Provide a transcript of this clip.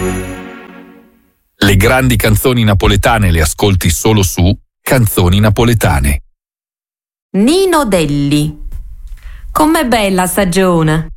Le grandi canzoni napoletane le ascolti solo su Canzoni Napoletane. Nino Delli. Com'è bella stagione!